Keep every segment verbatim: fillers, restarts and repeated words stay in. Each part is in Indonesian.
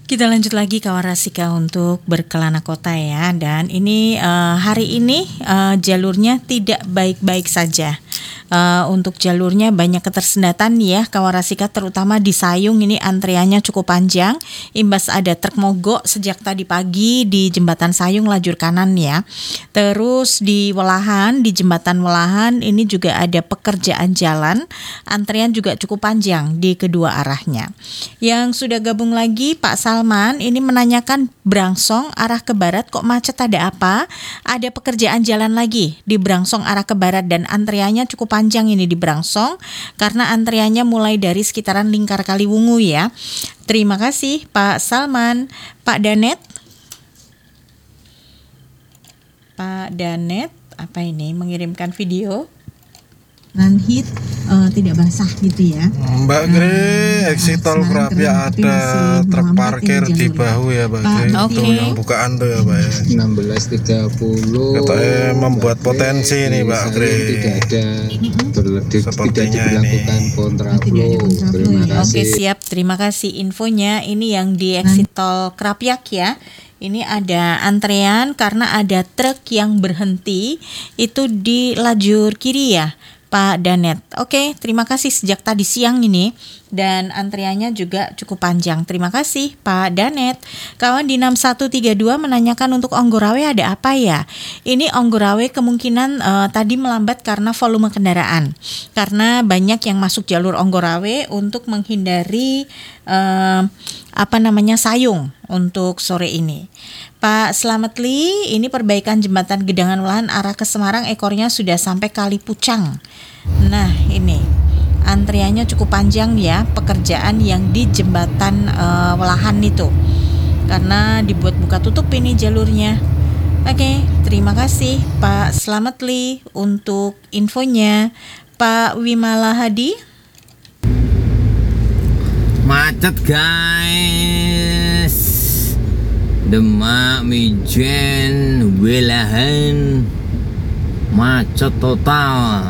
Kita lanjut lagi kawan Rasika untuk berkelana kota ya. Dan ini uh, hari ini uh, jalurnya tidak baik-baik saja. Uh, untuk jalurnya banyak ketersendatan ya kawan Rasika, terutama di Sayung ini antriannya cukup panjang. Imbas ada truk mogok sejak tadi pagi di jembatan Sayung lajur kanan ya. Terus di Welahan, di jembatan Welahan ini juga ada pekerjaan jalan. Antrian juga cukup panjang di kedua arahnya. Yang sudah gabung lagi Pak Salman ini menanyakan Brangsong arah ke barat kok macet, ada apa? Ada pekerjaan jalan lagi di Brangsong arah ke barat dan antriannya cukup panjang ini di Brangsong karena antriannya mulai dari sekitaran Lingkar Kaliwungu ya. Terima kasih Pak Salman. Pak Danet. Pak Danet, apa ini? Mengirimkan video. Ranhit uh, tidak basah gitu ya. Mbak Gre, uh, exit tol Krapia ada truk parkir di bahu ya Mbak Gre. Itu okay. yang bukaan tuh ya Mbak ya. enam belas tiga puluh Katanya membuat potensi nih Mbak Gre. Tidak ada berledih, tidak diberlakukan kontraflow. Terima kasih. Oke siap, terima kasih infonya. Ini yang di exit tol Krapyak ya. Ini ada antrean karena ada truk yang berhenti itu di lajur kiri ya Pak Danet. Oke, terima kasih sejak tadi siang ini dan antriannya juga cukup panjang. Terima kasih Pak Danet. Kawan di enam satu tiga dua menanyakan untuk Onggorawe ada apa ya? Ini Onggorawe kemungkinan uh, tadi melambat karena volume kendaraan. Karena banyak yang masuk jalur Onggorawe untuk menghindari uh, apa namanya Sayung untuk sore ini. Pak Slamet Li, ini perbaikan jembatan Gedangan Welahan arah ke Semarang ekornya sudah sampai Kali Pucang. Nah ini antriannya cukup panjang ya, pekerjaan yang di jembatan uh, Welahan itu karena dibuat buka tutup ini jalurnya. Oke, terima kasih Pak Slamet Li untuk infonya. Pak Wimala Hadi. Macet guys, Demak, Mijen, Welahan, macet total.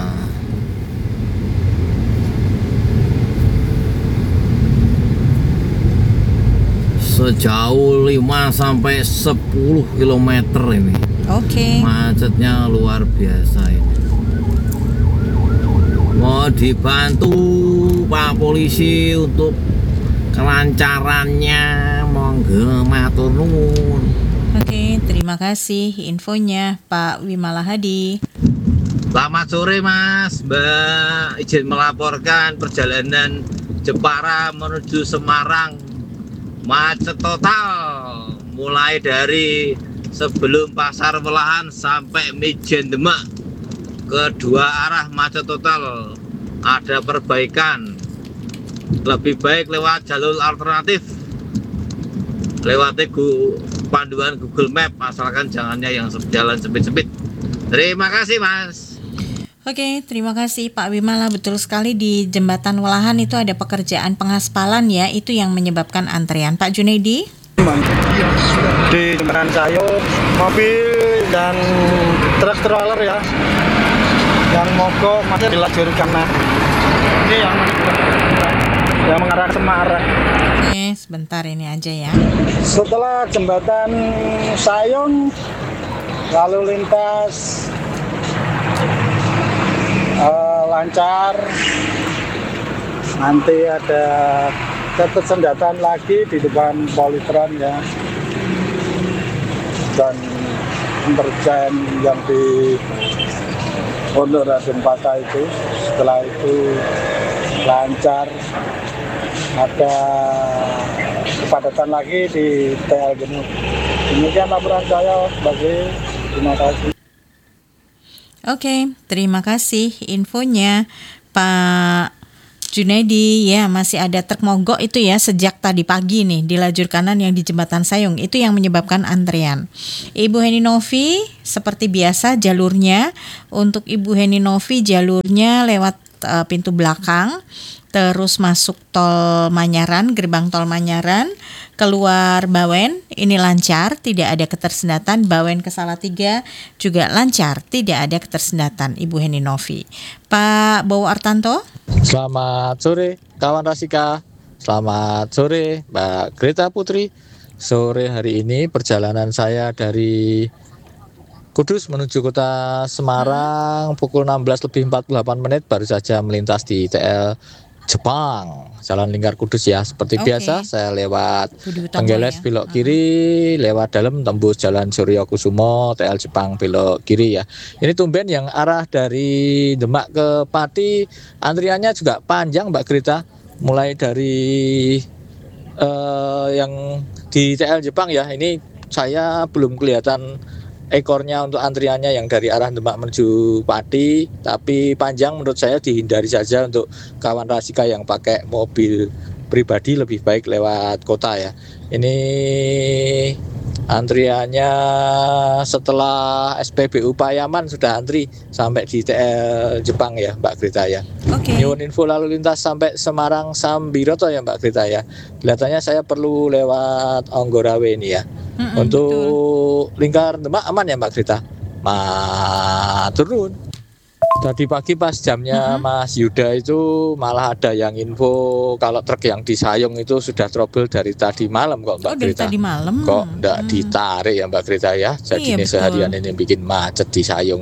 Sejauh lima sampai sepuluh kilometer ini. Oke. Okay. Macetnya luar biasa ini. Mau dibantu Pak Polisi untuk kelancarannya, monggo matur nuwun. Oke, terima kasih infonya Pak Wimala Hadi. Selamat sore Mas, Mbak. Izin melaporkan perjalanan Jepara menuju Semarang macet total mulai dari sebelum Pasar Welahan sampai Mijen Demak. Kedua arah macet total. Ada perbaikan. Lebih baik lewat jalur alternatif, lewat panduan Google Map, asalkan jangannya yang jalan sempit-sempit. Terima kasih Mas. Oke, terima kasih Pak Wimala. Betul sekali di jembatan Welahan itu ada pekerjaan pengaspalan ya, itu yang menyebabkan antrean. Pak Junaidi? Di jembatan Sayung, mobil dan truk trailer ya, yang mogok masih di lajur kanan. Ini yang yang mengarah ke Semarang. Oke, sebentar ini aja ya. Setelah jembatan Sayung, lalu lintas uh, lancar. Nanti ada ketersendatan lagi di depan Politron ya. Dan pekerjaan yang di Pondok Raden Patah itu, setelah itu lancar. Ada kepadatan lagi di T L Genuk. Demikian laporan saya bagi terima kasih. Oke, terima kasih infonya Pak Junaidi. Ya, masih ada truk mogok itu ya sejak tadi pagi nih di lajur kanan yang di jembatan Sayung. Itu yang menyebabkan antrean. Ibu Heni Novi, seperti biasa jalurnya untuk Ibu Heni Novi jalurnya lewat uh, pintu belakang. Terus masuk tol Manyaran, gerbang tol Manyaran, keluar Bawen, ini lancar, tidak ada ketersendatan. Bawen ke Salatiga juga lancar, tidak ada ketersendatan. Ibu Heni Novi. Pak Bowo Artanto. Selamat sore, kawan Rasika. Selamat sore Mbak Greta Putri. Sore hari ini perjalanan saya dari Kudus menuju kota Semarang pukul enam belas lebih empat puluh delapan menit baru saja melintas di T L Jepang, Jalan Lingkar Kudus ya. Seperti Oke. biasa saya lewat Budi Utomo Tenggeles ya. belok Mm-mm. kiri, lewat dalam tembus Jalan Suryo Kusumo, T L Jepang belok kiri ya. Ini tumben yang arah dari Demak ke Pati antriannya juga panjang Mbak Greta. Mulai dari eh, yang di T L Jepang ya, ini saya belum kelihatan ekornya untuk antriannya yang dari arah Demak menuju Pati, tapi panjang menurut saya dihindari saja untuk kawan Rasika yang pakai mobil pribadi, lebih baik lewat kota ya. Ini antriannya setelah S P B U Payaman sudah antri sampai di T L Jepang ya Mbak Greta ya. Oke. Nyuwun info lalu lintas sampai Semarang Sambiroto ya Mbak Greta ya. Kelihatannya saya perlu lewat Onggarawe ini ya. Mm-mm, Untuk betul. lingkar Demak aman ya Mbak Greta. Maturun. Tadi pagi pas jamnya Mm-mm. Mas Yuda itu malah ada yang info kalau truk yang di Sayung itu sudah trouble dari tadi malam kok Mbak Oh, dari Greta. tadi malam. Kok enggak Hmm. ditarik ya Mbak Greta ya. Jadi Iya, ini betul. seharian ini bikin macet di Sayung.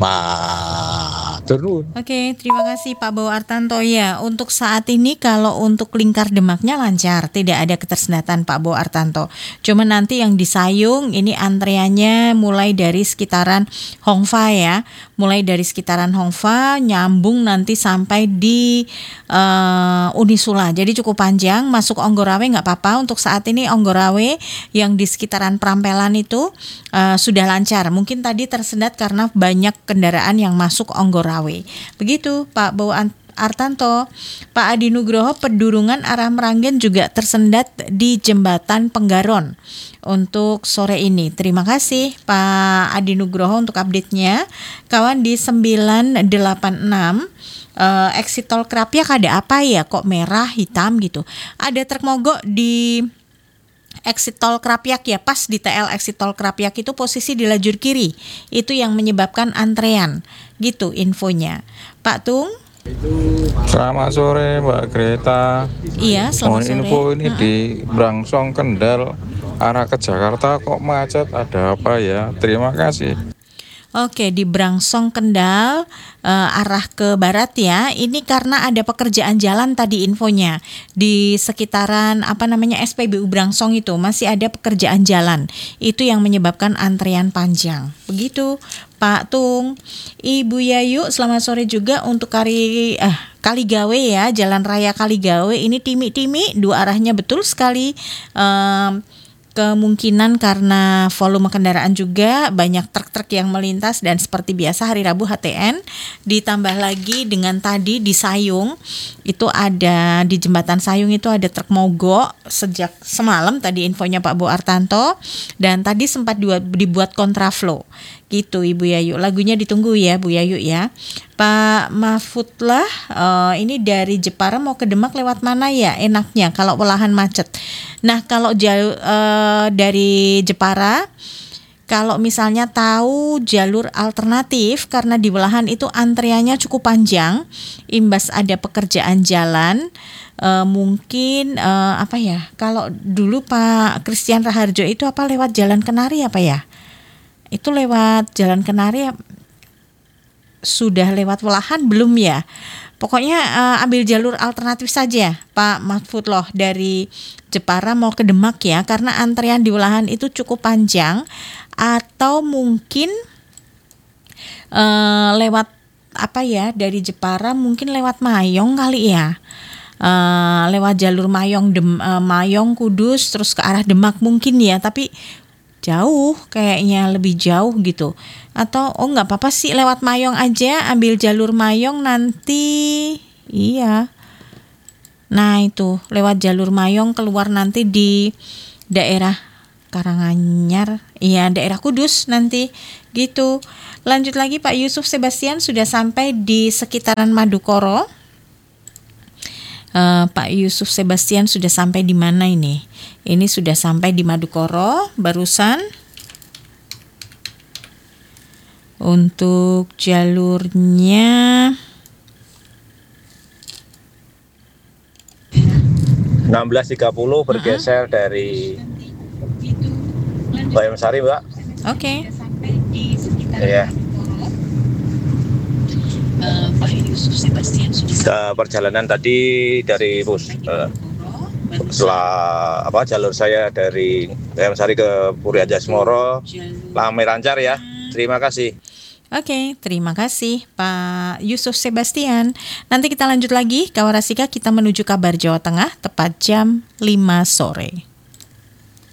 Maturun. Oke, terima kasih Pak Bowo Artanto. Ya, untuk saat ini kalau untuk lingkar Demaknya lancar, tidak ada ketersendatan Pak Bowo Artanto. Cuma nanti yang di Sayung ini antreannya mulai dari sekitaran Hongfa ya, mulai dari sekitaran Hongfa nyambung nanti sampai di eh, Unisula. Jadi cukup panjang. Masuk Onggarawe nggak apa-apa. Untuk saat ini Onggarawe yang di sekitaran Prampelan itu eh, sudah lancar. Mungkin tadi tersendat karena banyak kendaraan yang masuk Onggarawe. Begitu Pak Bowo Artanto. Pak Adi Nugroho, Pedurungan arah Meranggen juga tersendat di Jembatan Penggaron untuk sore ini. Terima kasih Pak Adi Nugroho untuk update-nya. Kawan di sembilan delapan enam uh, exit tol Krapyak ada apa ya? Kok merah hitam gitu? Ada truk mogok di exit tol Krapyak ya, pas di T L exit tol Krapyak itu posisi di lajur kiri. Itu yang menyebabkan antrean. Gitu infonya. Pak Tung? Selamat sore Mbak Greta. Iya, selamat Mohon sore. info ini di Brangsong Kendal arah ke Jakarta kok macet, ada apa ya? Terima kasih. Oke, di Brangsong Kendal uh, arah ke barat ya. Ini karena ada pekerjaan jalan tadi infonya. Di sekitaran apa namanya S P B U Brangsong itu masih ada pekerjaan jalan. Itu yang menyebabkan antrean panjang. Begitu Pak Tung. Ibu Yayu, selamat sore juga untuk Kari eh Kaligawe ya, Jalan Raya Kaligawe ini timi-timi dua arahnya betul sekali. Um, Kemungkinan karena volume kendaraan juga banyak truk-truk yang melintas dan seperti biasa hari Rabu H T N, ditambah lagi dengan tadi di Sayung itu ada di jembatan Sayung itu ada truk mogok sejak semalam tadi infonya Pak Bowo Artanto, dan tadi sempat dibuat kontraflow gitu Ibu Yayu. Lagunya ditunggu ya Bu Yayu ya. Pak Mahfudlah, uh, ini dari Jepara mau ke Demak lewat mana ya enaknya kalau Welahan macet? Nah kalau jauh uh, dari Jepara, kalau misalnya tahu jalur alternatif karena di Welahan itu antreannya cukup panjang, imbas ada pekerjaan jalan, uh, mungkin uh, apa ya? Kalau dulu Pak Christian Raharjo itu apa lewat Jalan Kenari apa ya? Itu lewat Jalan Kenari sudah lewat Welahan belum ya? Pokoknya uh, ambil jalur alternatif saja Pak Mahfud loh dari Jepara mau ke Demak ya, karena antrean di Welahan itu cukup panjang. Atau mungkin uh, lewat apa ya, dari Jepara mungkin lewat Mayong kali ya. Uh, lewat jalur Mayong Dem, uh, Mayong Kudus terus ke arah Demak mungkin ya, tapi jauh kayaknya, lebih jauh gitu. Atau oh nggak apa-apa sih lewat Mayong aja, ambil jalur Mayong nanti iya. Nah itu lewat jalur Mayong keluar nanti di daerah Karanganyar, iya daerah Kudus nanti gitu. Lanjut lagi Pak Yusuf Sebastian sudah sampai di sekitaran Madukoro. Uh, Pak Yusuf Sebastian sudah sampai di mana ini? Ini sudah sampai di Madukoro barusan. Untuk jalurnya enam belas tiga puluh bergeser dari Bayamsari, Mbak. Oke. Iya. Uh, perjalanan tadi dari bus uh, setelah apa jalur saya dari Bayamsari ke Puri Anjasmara ramai lancar ya. Terima kasih. Oke, terima kasih Pak Yusuf Sebastian. Nanti kita lanjut lagi Kawarasika, kita menuju kabar Jawa Tengah tepat jam lima sore.